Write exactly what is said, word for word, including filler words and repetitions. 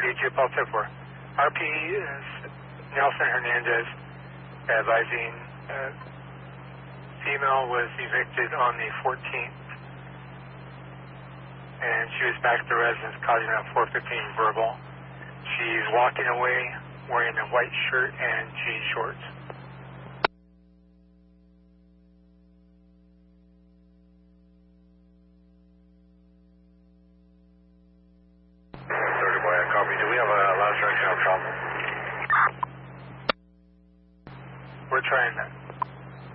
forty-two, Paul ten four. R P is Nelson Hernandez advising uh, female was evicted on the fourteenth, and she was back at the residence causing a four fifteen verbal. She's walking away wearing a white shirt and jean shorts. thirty boy, I copy. Do we have a last direction of travel? We're trying that.